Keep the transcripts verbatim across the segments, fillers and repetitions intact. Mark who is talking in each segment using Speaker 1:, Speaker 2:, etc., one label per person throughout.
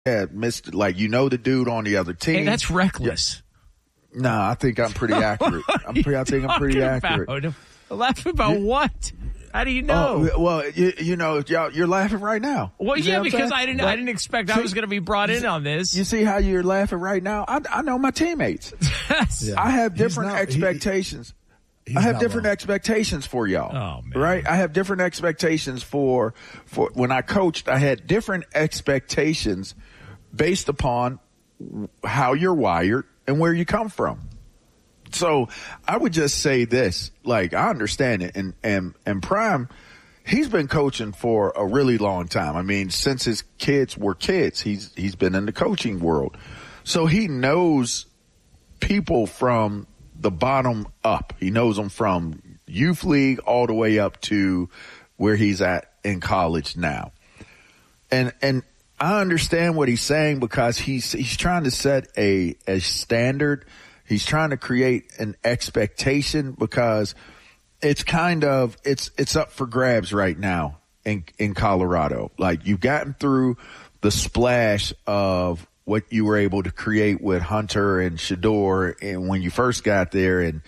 Speaker 1: Yeah, Mister Like, you know the dude on the other team.
Speaker 2: Hey, that's reckless.
Speaker 1: Yeah. Nah, I think I'm pretty accurate. I'm pretty, I think I'm pretty accurate.
Speaker 2: About? Laughing about you, what? How do you know?
Speaker 1: Oh, well, you, you know, y'all, you're laughing right now.
Speaker 2: Well,
Speaker 1: you
Speaker 2: yeah, because I didn't,
Speaker 1: but,
Speaker 2: I didn't expect see, I was going to be brought in on this.
Speaker 1: You see how you're laughing right now? I, I know my teammates. yeah. I have different not, expectations. He, I have different wrong. expectations for y'all.
Speaker 2: Oh, man.
Speaker 1: Right? I have different expectations for for when I coached. I had different expectations based upon how you're wired and where you come from. So I would just say this, like, I understand it. And, and, and Prime, he's been coaching for a really long time. I mean, since his kids were kids, he's, he's been in the coaching world. So he knows people from the bottom up. He knows them from youth league all the way up to where he's at in college now. And, and I understand what he's saying because he's, he's trying to set a, a standard. He's trying to create an expectation because it's kind of, it's, it's up for grabs right now in, in Colorado. Like, you've gotten through the splash of what you were able to create with Hunter and Shedeur and when you first got there, and,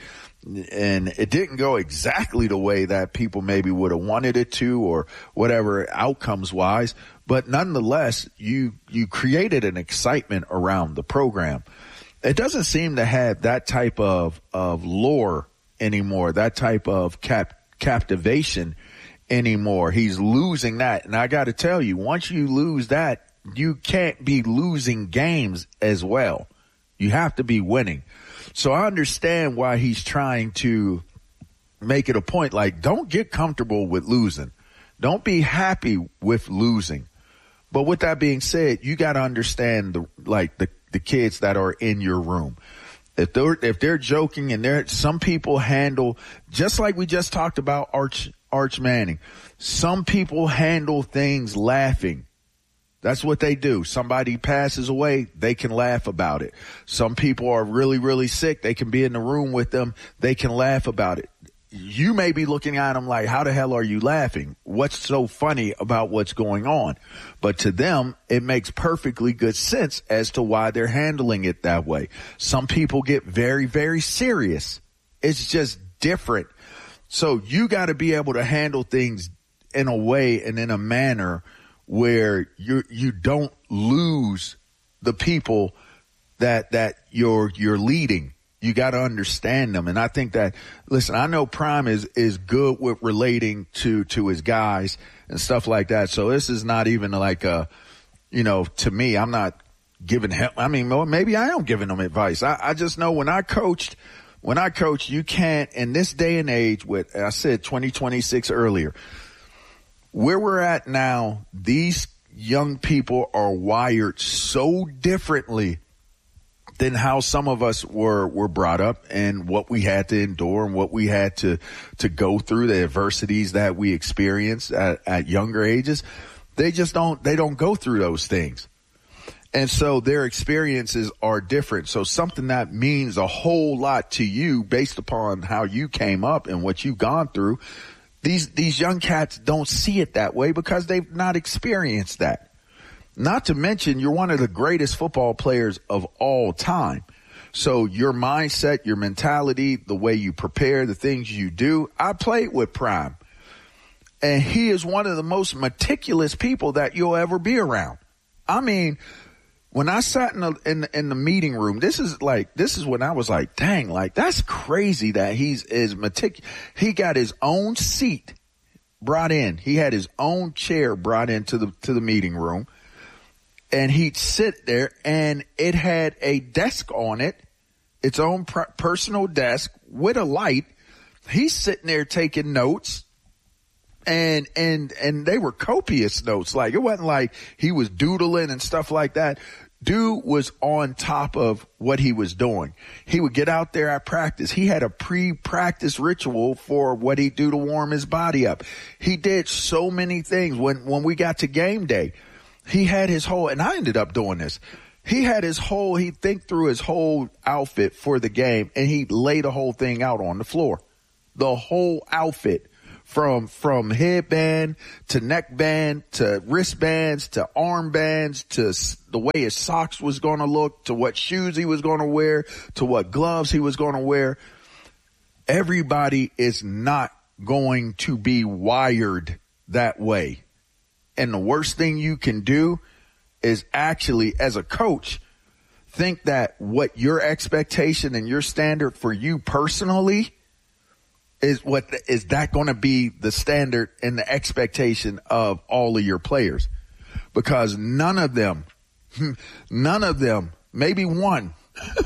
Speaker 1: and it didn't go exactly the way that people maybe would have wanted it to or whatever outcomes wise. But nonetheless, you, you created an excitement around the program. It doesn't seem to have that type of, of lore anymore, that type of cap, captivation anymore. He's losing that. And I got to tell you, once you lose that, you can't be losing games as well. You have to be winning. So I understand why he's trying to make it a point. Like, don't get comfortable with losing. Don't be happy with losing. But with that being said, you got to understand the, like the, the kids that are in your room. If they're, if they're joking and they're, some people handle, just like we just talked about Arch, Arch Manning, some people handle things laughing. That's what they do. Somebody passes away, they can laugh about it. Some people are really, really sick. They can be in the room with them. They can laugh about it. You may be looking at them like, how the hell are you laughing? What's so funny about what's going on? But to them, it makes perfectly good sense as to why they're handling it that way. Some people get very, very serious. It's just different. So you got to be able to handle things in a way and in a manner where you you don't lose the people that that you're you're leading. You got to understand them. And I think that, listen, I know Prime is, is good with relating to, to his guys and stuff like that. So this is not even like a, you know, to me, I'm not giving him, I mean, maybe I am giving them advice. I, I just know when I coached, when I coached, you can't, in this day and age with, I said twenty twenty-six earlier, where we're at now, these young people are wired so differently than how some of us were, were brought up and what we had to endure and what we had to, to go through, the adversities that we experienced at, at younger ages. They just don't, they don't go through those things. And so their experiences are different. So something that means a whole lot to you based upon how you came up and what you've gone through, these, these young cats don't see it that way because they've not experienced that. Not to mention, you're one of the greatest football players of all time. So your mindset, your mentality, the way you prepare, the things you do. I played with Prime, and he is one of the most meticulous people that you'll ever be around. I mean, when I sat in the, in the, in the meeting room, this is like, this is when I was like, dang, like, that's crazy that he's is meticulous. He got his own seat brought in. He had his own chair brought into the, to the meeting room. And he'd sit there, and it had a desk on it, its own pr- personal desk with a light. He's sitting there taking notes, and and and they were copious notes. Like, it wasn't like he was doodling and stuff like that. Dude was on top of what he was doing. He would get out there at practice. He had a pre-practice ritual for what he'd do to warm his body up. He did so many things. When when we got to game day, he had his whole, and I ended up doing this. He had his whole, he'd think through his whole outfit for the game, and he'd lay the whole thing out on the floor. The whole outfit from from headband to neckband to wristbands to armbands to s- the way his socks was going to look, to what shoes he was going to wear, to what gloves he was going to wear. Everybody is not going to be wired that way. And the worst thing you can do is actually, as a coach, think that what your expectation and your standard for you personally is what is that going to be the standard and the expectation of all of your players, because none of them, none of them, maybe one,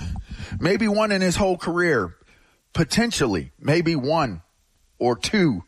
Speaker 1: maybe one in his whole career, potentially, maybe one or two,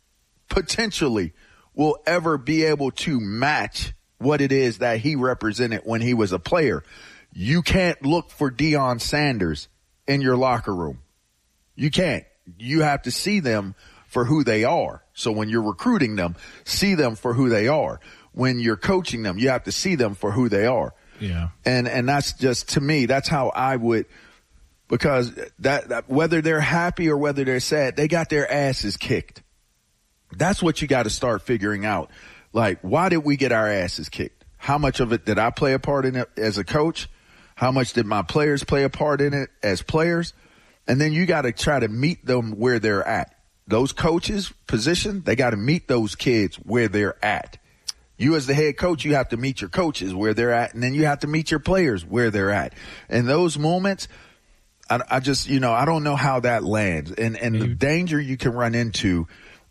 Speaker 1: potentially will ever be able to match what it is that he represented when he was a player. You can't look for Deion Sanders in your locker room. You can't. You have to see them for who they are. So when you're recruiting them, see them for who they are. When you're coaching them, you have to see them for who they are.
Speaker 2: Yeah.
Speaker 1: And and that's just, to me, that's how I would, because that, that whether they're happy or whether they're sad, they got their asses kicked. That's what you got to start figuring out. Like, why did we get our asses kicked? How much of it did I play a part in it as a coach? How much did my players play a part in it as players? And then you got to try to meet them where they're at. Those coaches' position, they got to meet those kids where they're at. You as the head coach, you have to meet your coaches where they're at, and then you have to meet your players where they're at. And those moments, I, I just, you know, I don't know how that lands. And, and the danger you can run into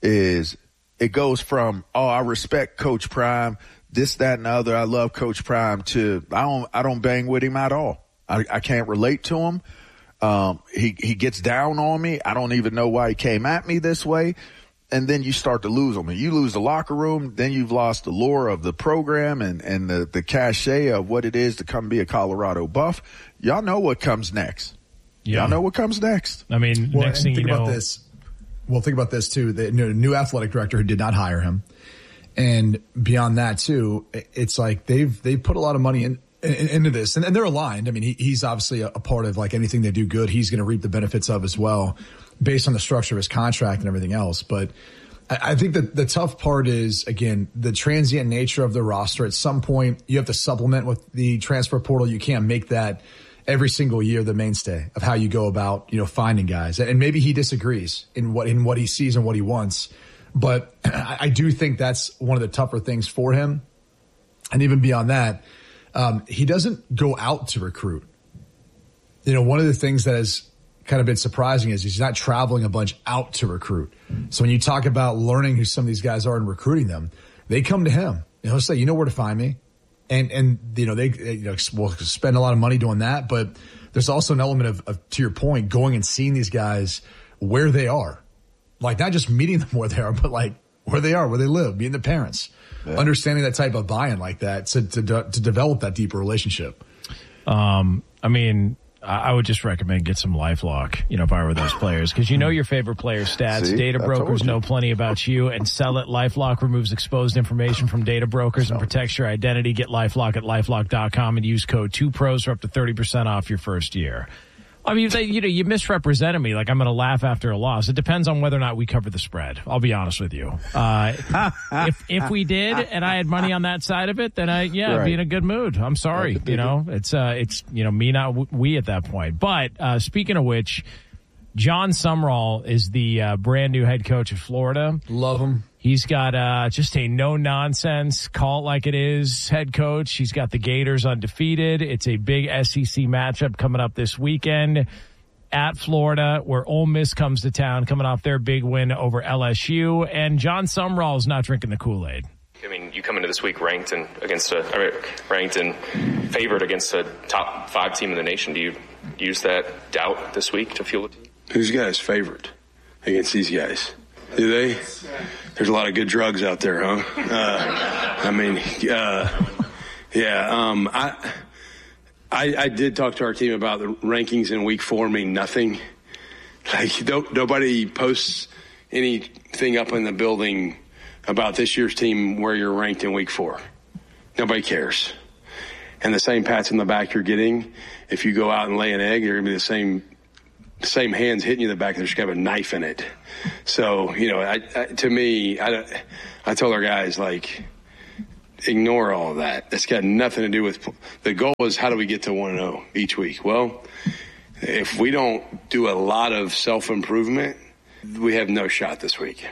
Speaker 1: is it goes from, oh, I respect Coach Prime, this, that, and the other. I love Coach Prime, to I don't, I don't bang with him at all. I, I can't relate to him. Um, he, he gets down on me. I don't even know why he came at me this way. And then you start to lose them. And you lose the locker room, then you've lost the lure of the program and, and the, the cachet of what it is to come be a Colorado Buff. Y'all know what comes next. Yeah. Y'all know what comes next.
Speaker 2: I mean,
Speaker 3: well,
Speaker 2: next thing
Speaker 3: think
Speaker 2: you know.
Speaker 3: About this. Well, think about this, too. The new athletic director who did not hire him. And beyond that, too, it's like they've they've put a lot of money in, in, into this. And, and they're aligned. I mean, he, he's obviously a, a part of, like, anything they do good, he's going to reap the benefits of as well, based on the structure of his contract and everything else. But I, I think that the tough part is, again, the transient nature of the roster. At some point, you have to supplement with the transfer portal. You can't make that every single year the mainstay of how you go about, you know, finding guys. And maybe he disagrees in what in what he sees and what he wants. But I do think that's one of the tougher things for him. And even beyond that, um, he doesn't go out to recruit. You know, one of the things that has kind of been surprising is he's not traveling a bunch out to recruit. So when you talk about learning who some of these guys are and recruiting them, they come to him. You know, he'll say, you know where to find me. And, and, you know, they, they you know, will spend a lot of money doing that. But there's also an element of, of, to your point, going and seeing these guys where they are. Like, not just meeting them where they are, but like where they are, where they live, meeting the parents, yeah. Understanding that type of buy-in like that to, to, to develop that deeper relationship.
Speaker 2: Um, I mean, I would just recommend get some LifeLock, you know, if I were those players, because you know your favorite player stats. See, data brokers know plenty about you, and sell it. LifeLock removes exposed information from data brokers and protects your identity. Get LifeLock at LifeLock dot com and use code two pros for up to thirty percent off your first year. I mean, they, you know, you misrepresented me. Like, I'm going to laugh after a loss. It depends on whether or not we cover the spread. I'll be honest with you. Uh, if if we did, and I had money on that side of it, then I yeah, right. I'd be in a good mood. I'm sorry, you know, it's uh, it's you know me, not we at that point. But uh, speaking of which, John Sumrall is the uh, brand new head coach of Florida.
Speaker 3: Love him.
Speaker 2: He's got uh, just a no-nonsense, call it like it is head coach. He's got the Gators undefeated. It's a big S E C matchup coming up this weekend at Florida, where Ole Miss comes to town, coming off their big win over L S U. And John Sumrall is not drinking the Kool-Aid.
Speaker 4: I mean, you come into this week ranked and against a I mean, ranked and favored against a top five team in the nation. Do you use that doubt this week to fuel the team?
Speaker 5: Who's guys favored against these guys? Do they? There's a lot of good drugs out there, huh? Uh, I mean, uh, yeah. Um, I, I I did talk to our team about the rankings in week four mean nothing. Like, don't, nobody posts anything up in the building about this year's team where you're ranked in week four. Nobody cares. And the same pats in the back you're getting, if you go out and lay an egg, you're going to be the same same hands hitting you in the back. There's kind of a knife in it. So, you know, I, I, to me, I, I told our guys, like, ignore all of that. That's got nothing to do with – the goal is how do we get to one and oh each week? Well, if we don't do a lot of self-improvement, we have no shot this week.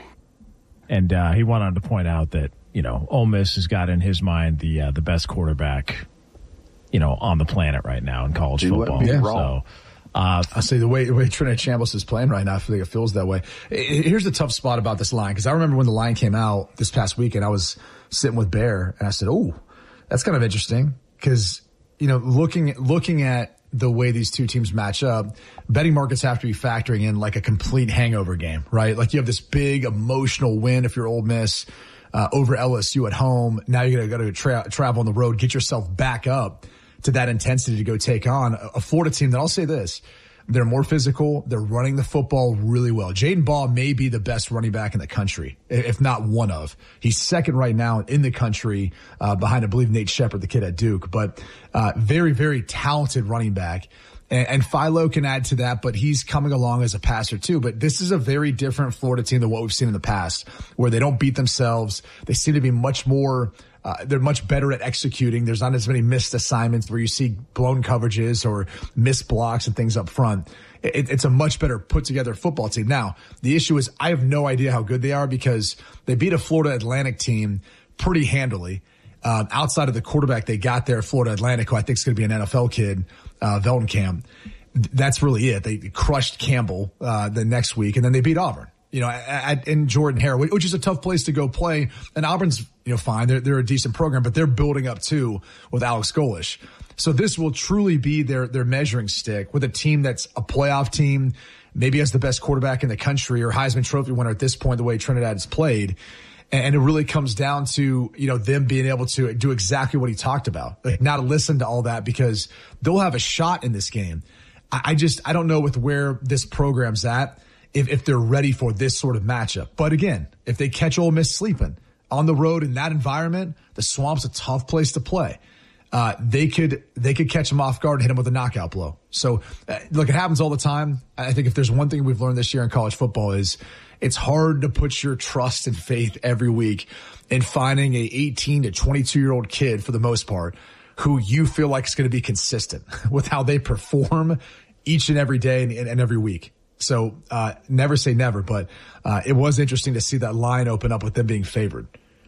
Speaker 2: And uh, he went on to point out that, you know, Ole Miss has got in his mind the uh, the best quarterback, you know, on the planet right now in college
Speaker 1: You
Speaker 2: football.
Speaker 1: wouldn't be
Speaker 2: So
Speaker 1: wrong.
Speaker 3: Uh, I say the way, the way Trinidad Chambliss is playing right now, I feel like it feels that way. Here's the tough spot about this line, because I remember when the line came out this past weekend, I was sitting with Bear, and I said, "Oh, that's kind of interesting," because you know, looking looking at the way these two teams match up, betting markets have to be factoring in like a complete hangover game, right? Like you have this big emotional win if you're Ole Miss uh, over L S U at home. Now you're gonna go to tra- travel on the road, get yourself back up to that intensity to go take on a Florida team that, I'll say this, they're more physical. They're running the football really well. Jaden Ball may be the best running back in the country, if not one of. He's second right now in the country uh, behind, I believe, Nate Shepard, the kid at Duke. But uh, very, very talented running back. And, and Philo can add to that, but he's coming along as a passer too. But this is a very different Florida team than what we've seen in the past, where they don't beat themselves. They seem to be much more Uh, they're much better at executing. There's not as many missed assignments where you see blown coverages or missed blocks and things up front. It, it's a much better put together football team. Now, the issue is I have no idea how good they are because they beat a Florida Atlantic team pretty handily. Um, outside of the quarterback they got there, Florida Atlantic, who I think is going to be an N F L kid, uh, Veldenkamp. That's really it. They crushed Campbell uh, the next week, and then they beat Auburn. You know, at, in Jordan-Hare, which is a tough place to go play. And Auburn's, you know, fine. They're, they're a decent program, but they're building up too with Alex Golesh. So this will truly be their, their measuring stick with a team that's a playoff team, maybe has the best quarterback in the country or Heisman Trophy winner at this point, the way Trinidad has played. And it really comes down to, you know, them being able to do exactly what he talked about. Like, not to listen to all that because they'll have a shot in this game. I, I just, I don't know with where this program's at. If, if they're ready for this sort of matchup. But again, if they catch Ole Miss sleeping on the road in that environment, the Swamp's a tough place to play. Uh, they could, they could catch them off guard and hit them with a knockout blow. So uh, look, it happens all the time. I think if there's one thing we've learned this year in college football is it's hard to put your trust and faith every week in finding a eighteen to twenty-two year old kid for the most part who you feel like is going to be consistent with how they perform each and every day and, and every week. So uh, never say never, but uh, it was interesting to see that line open up with them being favored.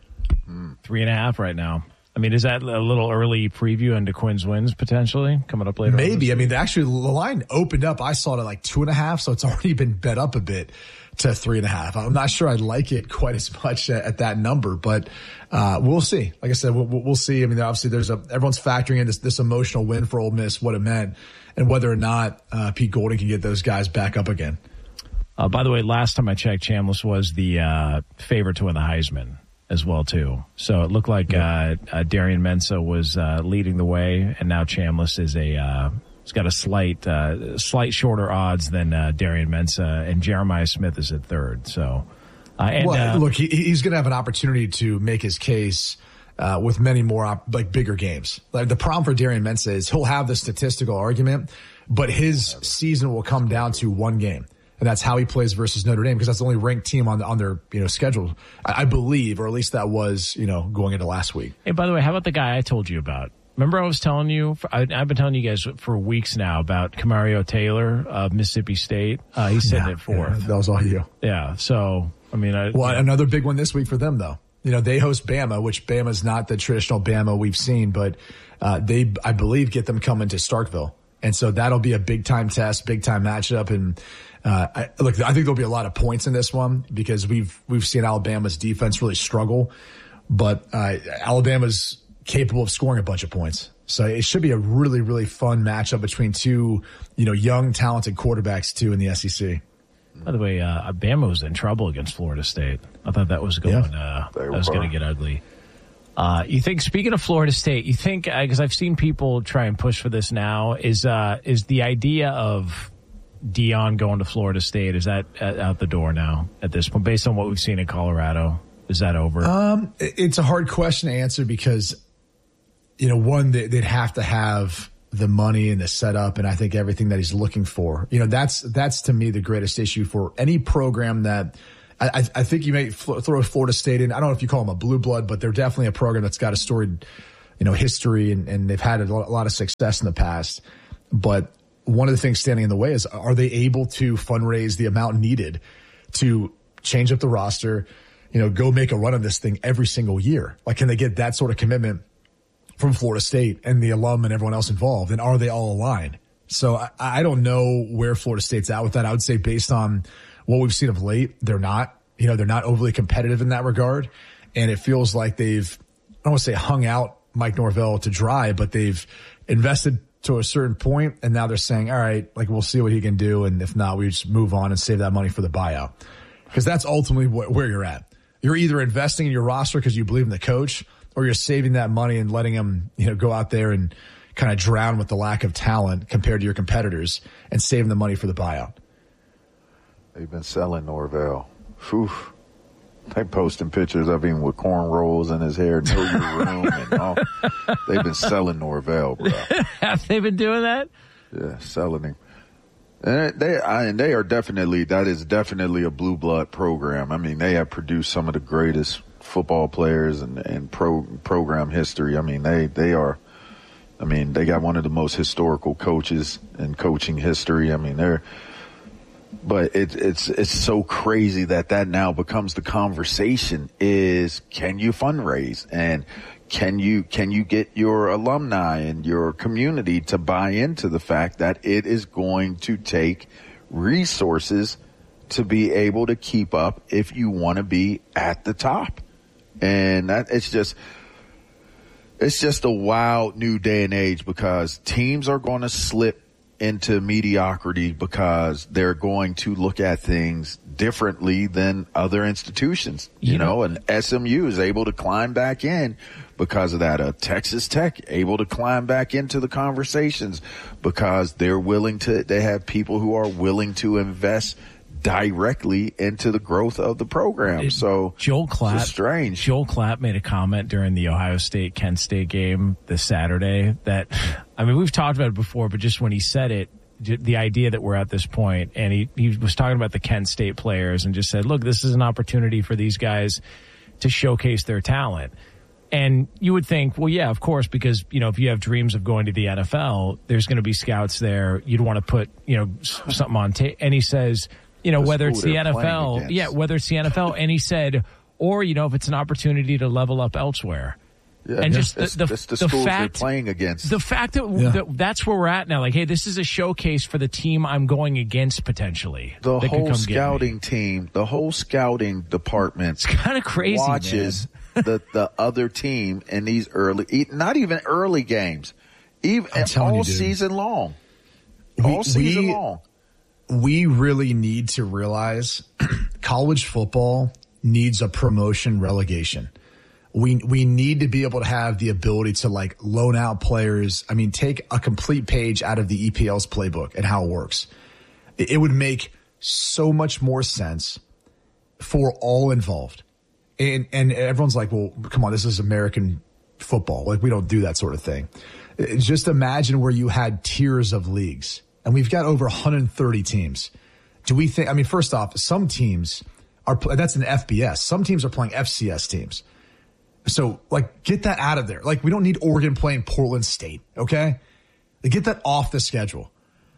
Speaker 2: Three and a half right now. I mean, is that a little early preview into Quinn's wins potentially coming up later?
Speaker 3: Maybe. I mean, actually, the line opened up. I saw it at like two and a half, so it's already been bet up a bit to three and a half. I'm not sure I'd like it quite as much at, at that number, but uh, we'll see. Like I said, we'll, we'll see. I mean, obviously, there's a everyone's factoring in this this emotional win for Ole Miss, what it meant, and whether or not uh, Pete Golding can get those guys back up again.
Speaker 2: Uh, by the way, last time I checked, Chambliss was the uh, favorite to win the Heisman as well, too. So it looked like uh, uh, Darian Mensah was uh, leading the way, and now Chambliss is a uh, he's got a slight uh, slight shorter odds than uh, Darian Mensah, and Jeremiah Smith is at third. So, uh, and,
Speaker 3: well,
Speaker 2: uh,
Speaker 3: look, he, he's going to have an opportunity to make his case uh, with many more op- like bigger games. Like the problem for Darian Mensah is he'll have the statistical argument, but his season will come down to one game. And that's how he plays versus Notre Dame, because that's the only ranked team on, on their, you know, schedule, I, I believe, or at least that was, you know, going into last week.
Speaker 2: Hey, by the way, how about the guy I told you about? Remember I was telling you, I, I've been telling you guys for weeks now about Camario Taylor of Mississippi State. Uh, he's sitting
Speaker 3: yeah,
Speaker 2: at fourth.
Speaker 3: Yeah, that was all you.
Speaker 2: Yeah. So, I mean, I.
Speaker 3: Well,
Speaker 2: yeah.
Speaker 3: another big one this week for them, though. You know, they host Bama, which Bama's not the traditional Bama we've seen, but uh, they, I believe, get them coming to Starkville. And so that'll be a big time test, big time matchup. And, uh, I, look, I think there'll be a lot of points in this one because we've, we've seen Alabama's defense really struggle, but, uh, Alabama's capable of scoring a bunch of points. So it should be a really, really fun matchup between two, you know, young, talented quarterbacks too in the S E C.
Speaker 2: By the way, uh, Bama was in trouble against Florida State. I thought that was going,
Speaker 3: yeah,
Speaker 2: uh, that was going to get ugly. Uh, you think, speaking of Florida State, you think, because uh, I've seen people try and push for this now, is uh, is the idea of Deion going to Florida State, is that uh, out the door now at this point, based on what we've seen in Colorado? Is that over?
Speaker 3: Um, it's a hard question to answer because, you know, one, they'd have to have the money and the setup, and I think everything that he's looking for. You know, that's that's to me the greatest issue for any program that I, I think you may throw Florida State in. I don't know if you call them a blue blood, but they're definitely a program that's got a storied, you know, history, and, and they've had a lot of success in the past. But one of the things standing in the way is, are they able to fundraise the amount needed to change up the roster, you know, go make a run on this thing every single year? Like, can they get that sort of commitment from Florida State and the alum and everyone else involved? And are they all aligned? So I, I don't know where Florida State's at with that. I would say based on what we've seen of late, they're not, you know, they're not overly competitive in that regard. And it feels like they've, I don't want to say hung out Mike Norvell to dry, but they've invested to a certain point, and now they're saying, all right, like, we'll see what he can do. And if not, we just move on and save that money for the buyout. Because that's ultimately wh- where you're at. You're either investing in your roster because you believe in the coach, or you're saving that money and letting him, you know, go out there and kind of drown with the lack of talent compared to your competitors and saving the money for the buyout.
Speaker 1: They've been selling Norvell. Whew. They posting pictures of him with cornrows in his hair, know your room, and all. They've been selling Norvell, bro.
Speaker 2: Have they been doing that?
Speaker 1: Yeah, selling him. And they, I, and they are definitely, that is definitely a blue blood program. I mean, they have produced some of the greatest football players in, in pro, program history. I mean, they, they are, I mean, they got one of the most historical coaches in coaching history. I mean, they're, but it, it's, it's so crazy that that now becomes the conversation is, can you fundraise? And can you, can you get your alumni and your community to buy into the fact that it is going to take resources to be able to keep up if you want to be at the top? And that, it's just, it's just a wild new day and age, because teams are going to slip into mediocrity because they're going to look at things differently than other institutions, you, you know, know, and S M U is able to climb back in because of that. Uh, Texas Tech able to climb back into the conversations because they're willing to, they have people who are willing to invest directly into the growth of the program. It, so
Speaker 2: Joel Klatt,
Speaker 1: it's strange.
Speaker 2: Joel Klatt made a comment during the Ohio State Kent State game this Saturday that, I mean, we've talked about it before, but just when he said it, the idea that we're at this point, and he, he was talking about the Kent State players and just said, look, this is an opportunity for these guys to showcase their talent. And you would think, well, yeah, of course, because, you know, if you have dreams of going to the N F L, there's going to be scouts there. You'd want to put, you know, something on tape. And he says, you know, whether it's the N F L, yeah, whether it's the N F L, and he said, or, you know, if it's an opportunity to level up elsewhere.
Speaker 1: Yeah,
Speaker 2: and just
Speaker 1: it's,
Speaker 2: the, the,
Speaker 1: it's the,
Speaker 2: the
Speaker 1: schools
Speaker 2: fact,
Speaker 1: they're playing against.
Speaker 2: The fact that,
Speaker 3: yeah.
Speaker 2: that that's where we're at now. Like, hey, this is a showcase for the team I'm going against potentially.
Speaker 1: The whole scouting team, the whole scouting department,
Speaker 2: it's kind of crazy.
Speaker 1: Watches the the other team in these early, not even early games, even all
Speaker 3: you,
Speaker 1: season long,
Speaker 3: we,
Speaker 1: all season
Speaker 3: we,
Speaker 1: long.
Speaker 3: We really need to realize college football needs a promotion relegation. We we need to be able to have the ability to, like, loan out players. I mean, take a complete page out of the E P L's playbook and how it works. It, it would make so much more sense for all involved. And and everyone's like, well, come on, this is American football. Like, we don't do that sort of thing. Just imagine where you had tiers of leagues, and we've got over one hundred thirty teams. Do we think, I mean, first off, some teams are, that's an F B S. Some teams are playing F C S teams. So, like, get that out of there. Like, we don't need Oregon playing Portland State, okay? Get that off the schedule.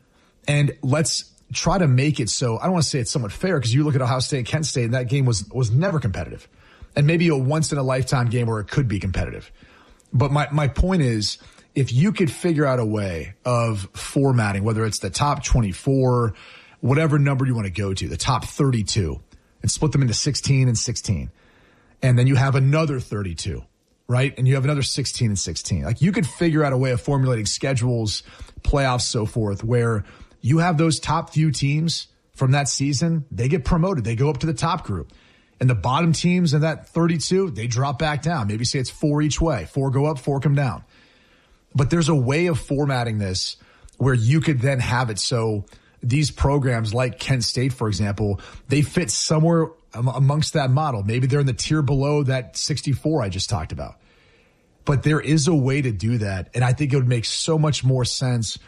Speaker 3: And let's try to make it so, I don't want to say it's somewhat fair, because you look at Ohio State and Kent State, and that game was was never competitive. And maybe a once-in-a-lifetime game where it could be competitive. But my, my point is, if you could figure out a way of formatting, whether it's the top twenty-four, whatever number you want to go to, the top thirty-two, and split them into sixteen and sixteen. And then you have another thirty-two, right? And you have another sixteen and sixteen. Like, you could figure out a way of formulating schedules, playoffs, so forth, where you have those top few teams from that season, they get promoted. They go up to the top group. And the bottom teams in that thirty-two, they drop back down. Maybe say it's four each way. Four go up, four come down. But there's a way of formatting this where you could then have it so these programs like Kent State, for example, they fit somewhere amongst that model. Maybe they're in the tier below that sixty-four I just talked about. but there is a way to do that. And I think it would make so much more sense,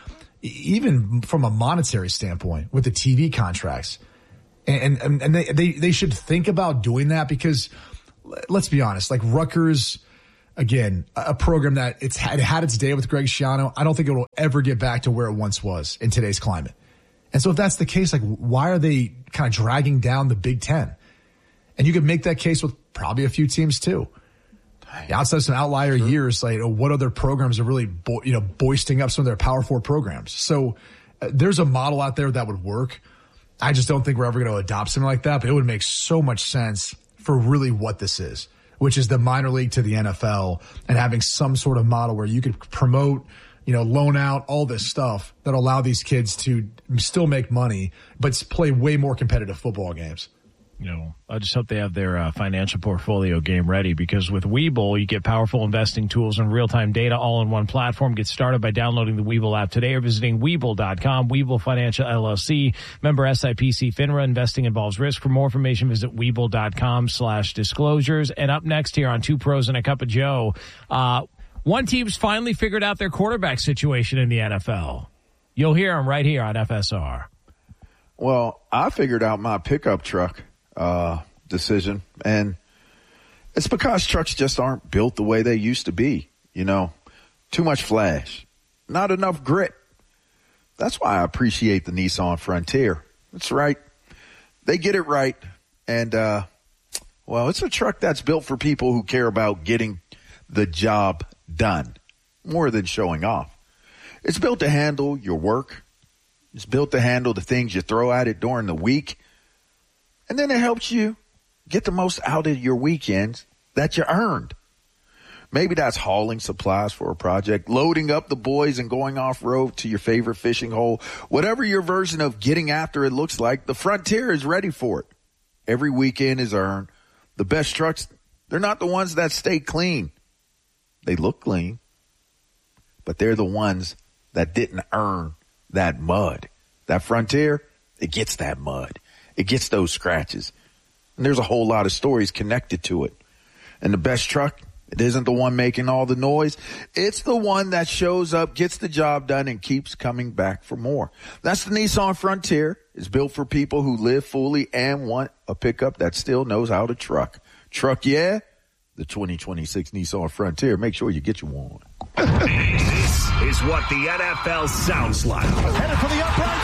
Speaker 3: even from a monetary standpoint, with the T V contracts. And, and, and they, they, they should think about doing that, because let's be honest, like Rutgers, again, a program that it's had, it had its day with Greg Schiano. I don't think it will ever get back to where it once was in today's climate. And so if that's the case, like, why are they kind of dragging down the Big Ten? And you could make that case with probably a few teams too. Outside of some outlier sure. years, like, what other programs are really, bo- you know, boisting up some of their Power Four programs? So uh, there's a model out there that would work. I just don't think we're ever going to adopt something like that, but it would make so much sense for really what this is, which is the minor league to the N F L, and having some sort of model where you could promote, you know, loan out, all this stuff that allow these kids to still make money, but play way more competitive football games.
Speaker 2: You know, I just hope they have their uh, financial portfolio game ready, because with Webull, you get powerful investing tools and real-time data all in one platform. Get started by downloading the Webull app today or visiting Webull dot com. Webull Financial L L C, member S I P C FINRA. Investing involves risk. For more information, visit Webull dot com slash disclosures. And up next here on Two Pros and a Cup of Joe, uh, one team's finally figured out their quarterback situation in the N F L. You'll hear them right here on F S R.
Speaker 1: Well, I figured out my pickup truck uh, decision, and it's because trucks just aren't built the way they used to be. You know, too much flash, not enough grit. That's why I appreciate the Nissan Frontier. That's right. They get it right. And, uh, well, it's a truck that's built for people who care about getting the job done more than showing off. It's built to handle your work. It's built to handle the things you throw at it during the week. And then it helps you get the most out of your weekends that you earned. Maybe that's hauling supplies for a project, loading up the boys and going off-road to your favorite fishing hole. Whatever your version of getting after it looks like, the Frontier is ready for it. Every weekend is earned. The best trucks, they're not the ones that stay clean. They look clean, but they're the ones that didn't earn that mud. That Frontier, it gets that mud. It gets those scratches. And there's a whole lot of stories connected to it. And the best truck, it isn't the one making all the noise. It's the one that shows up, gets the job done, and keeps coming back for more. That's the Nissan Frontier. It's built for people who live fully and want a pickup that still knows how to truck. Truck, yeah? The twenty twenty-six Nissan Frontier. Make sure you get you one.
Speaker 6: This is what the N F L sounds like.
Speaker 7: Headed for the uprights.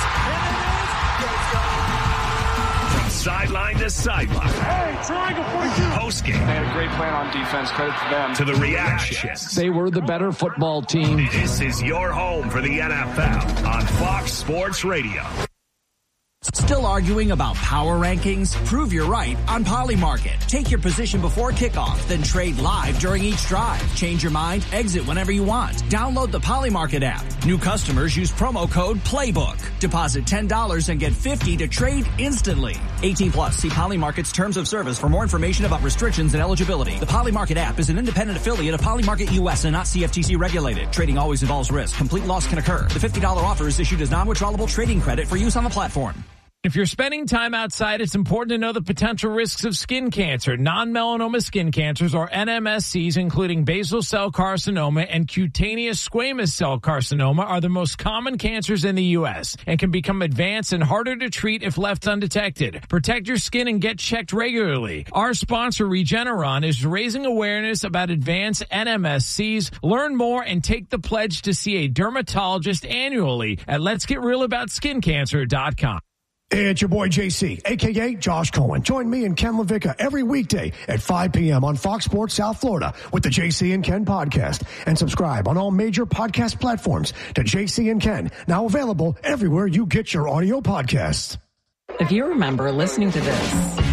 Speaker 6: From sideline to sideline.
Speaker 7: Hey, triangle forty-two.
Speaker 6: Post game.
Speaker 8: They had a great plan on defense. Credit to them.
Speaker 6: To the reactions.
Speaker 9: They were the better football team.
Speaker 6: This is your home for the N F L on Fox Sports Radio.
Speaker 10: Still arguing about power rankings? Prove you're right on Polymarket. Take your position before kickoff, then trade live during each drive. Change your mind, exit whenever you want. Download the Polymarket app. New customers use promo code PLAYBOOK. Deposit ten dollars and get fifty dollars to trade instantly. eighteen plus. See Polymarket's terms of service for more information about restrictions and eligibility. The Polymarket app is an independent affiliate of Polymarket U S and not C F T C regulated. Trading always involves risk. Complete loss can occur. The fifty dollars offer is issued as non-withdrawable trading credit for use on the platform.
Speaker 2: If you're spending time outside, it's important to know the potential risks of skin cancer. Non-melanoma skin cancers, or N M S Cs, including basal cell carcinoma and cutaneous squamous cell carcinoma, are the most common cancers in the U S and can become advanced and harder to treat if left undetected. Protect your skin and get checked regularly. Our sponsor, Regeneron, is raising awareness about advanced N M S Cs. Learn more and take the pledge to see a dermatologist annually at lets get real about skin cancer dot com.
Speaker 11: Hey, it's your boy J C, a k a. Josh Cohen. Join me and Ken LaVicka every weekday at five p.m. on Fox Sports South Florida with the J C and Ken podcast. And subscribe on all major podcast platforms to J C and Ken, now available everywhere you get your audio podcasts.
Speaker 12: If you remember listening to this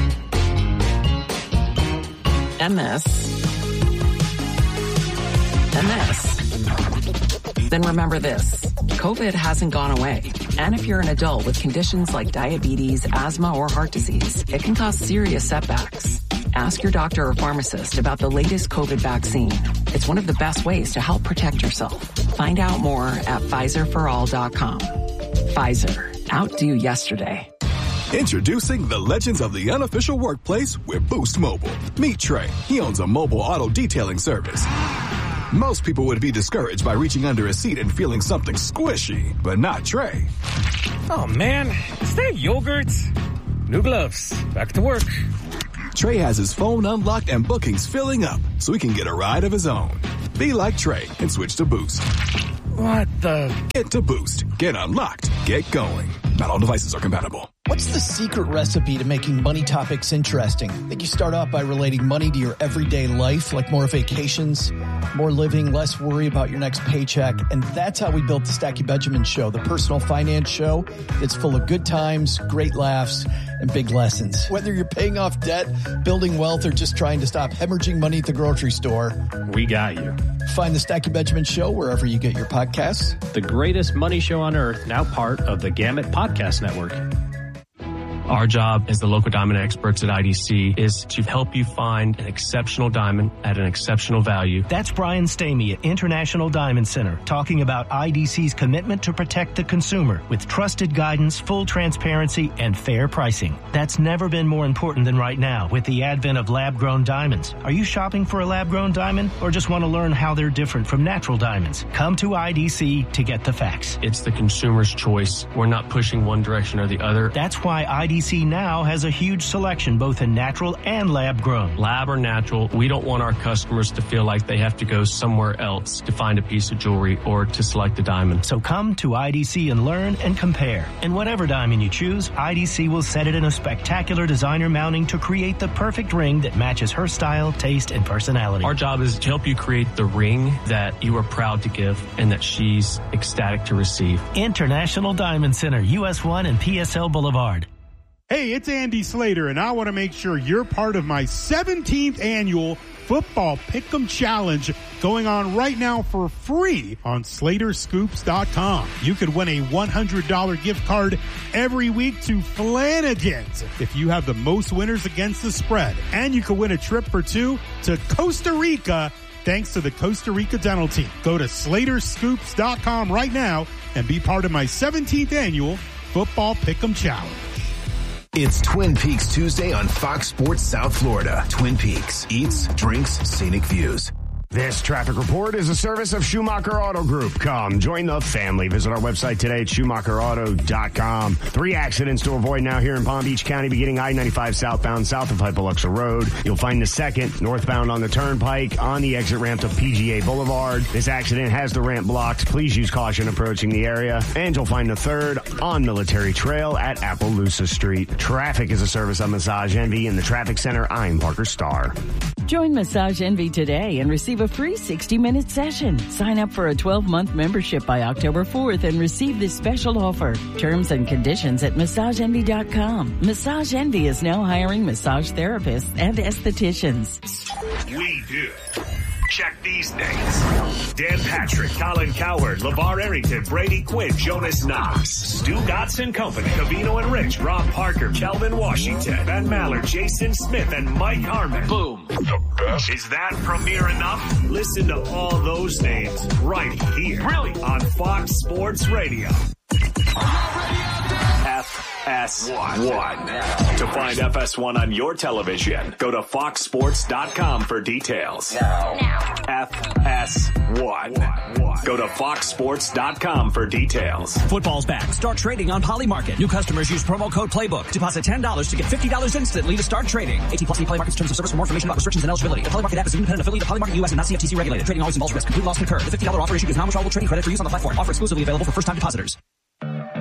Speaker 12: and this and this, then remember this. COVID hasn't gone away. And if you're an adult with conditions like diabetes, asthma, or heart disease, it can cause serious setbacks. Ask your doctor or pharmacist about the latest COVID vaccine. It's one of the best ways to help protect yourself. Find out more at Pfizer for all dot com. Pfizer. Outdo yesterday.
Speaker 13: Introducing the legends of the unofficial workplace with Boost Mobile. Meet Trey. He owns a mobile auto detailing service. Most people would be discouraged by reaching under a seat and feeling something squishy, but not Trey.
Speaker 14: Oh, man. Is that yogurt? New gloves. Back to work.
Speaker 13: Trey has his phone unlocked and bookings filling up so he can get a ride of his own. Be like Trey and switch to Boost.
Speaker 14: What the?
Speaker 13: Get to Boost. Get unlocked. Get going. Not all devices are compatible.
Speaker 15: What's the secret recipe to making money topics interesting? I think you start off by relating money to your everyday life, like more vacations, more living, less worry about your next paycheck. And that's how we built the Stacky Benjamin Show, the personal finance show that's full of good times, great laughs, and big lessons. Whether you're paying off debt, building wealth, or just trying to stop hemorrhaging money at the grocery store,
Speaker 14: we got you.
Speaker 15: Find the Stacky Benjamin Show wherever you get your podcasts.
Speaker 16: The greatest money show on earth, now part of the Gamut Podcast Network.
Speaker 17: Our job as the local diamond experts at I D C is to help you find an exceptional diamond at an exceptional value.
Speaker 18: That's Brian Stamey at International Diamond Center talking about I D C's commitment to protect the consumer with trusted guidance, full transparency, and fair pricing. That's never been more important than right now with the advent of lab-grown diamonds. Are you shopping for a lab-grown diamond or just want to learn how they're different from natural diamonds? Come to I D C to get the facts.
Speaker 17: It's the consumer's choice. We're not pushing one direction or the other.
Speaker 18: That's why I D C now has a huge selection both in natural and lab grown.
Speaker 17: Lab or natural, we don't want our customers to feel like they have to go somewhere else to find a piece of jewelry or to select a diamond.
Speaker 18: So come to I D C and learn and compare. And whatever diamond you choose, I D C will set it in a spectacular designer mounting to create the perfect ring that matches her style, taste, and personality.
Speaker 17: Our job is to help you create the ring that you are proud to give and that she's ecstatic to receive.
Speaker 18: International Diamond Center, U S one and P S L Boulevard.
Speaker 19: Hey, it's Andy Slater, and I want to make sure you're part of my seventeenth annual Football Pick'em Challenge going on right now for free on Slater Scoops dot com. You could win a one hundred dollars gift card every week to Flanagan's if you have the most winners against the spread. And you could win a trip for two to Costa Rica thanks to the Costa Rica Dental Team. Go to Slater Scoops dot com right now and be part of my seventeenth annual Football Pick'em Challenge.
Speaker 20: It's Twin Peaks Tuesday on Fox Sports South Florida. Twin Peaks, eats, drinks, scenic views.
Speaker 21: This traffic report is a service of Schumacher Auto Group. Come, join the family. Visit our website today at Schumacher Auto dot com. Three accidents to avoid now here in Palm Beach County, beginning I ninety-five southbound south of Hypoluxa Road. You'll find the second northbound on the Turnpike on the exit ramp to P G A Boulevard. This accident has the ramp blocked. Please use caution approaching the area. And you'll find the third on Military Trail at Appaloosa Street. Traffic is a service of Massage Envy in the Traffic Center. I'm Parker Starr.
Speaker 22: Join Massage Envy today and receive a free sixty minute session. Sign up for a twelve month membership by October fourth and receive this special offer. Terms and conditions at massage envy dot com. Massage Envy is now hiring massage therapists and estheticians.
Speaker 6: We do. Check these names. Dan Patrick, Colin Cowherd, LeVar Arrington, Brady Quinn, Jonas Knox, Stu Gotts Company, Cavino and Rich, Rob Parker, Kelvin Washington, Ben Mallard, Jason Smith, and Mike Harmon. Boom. The best. Is that premiere enough? Listen to all those names right here. Brilliant. On Fox Sports Radio. F S one. To find F S one on your television, go to fox sports dot com for details. Now. Now. F S one. Go to fox sports dot com for details.
Speaker 10: Football's back. Start trading on Polymarket. New customers use promo code Playbook. Deposit ten dollars to get fifty dollars instantly to start trading. eighteen plus Polymarket's terms of service. For more information about restrictions and eligibility. The Polymarket app is an independent affiliate of Polymarket U S and not C F T C regulated. Trading always involves risk. Complete loss concurred. The fifty dollars offer issued is non-withdrawable trading credit for use on the platform. Offer exclusively available for first-time depositors.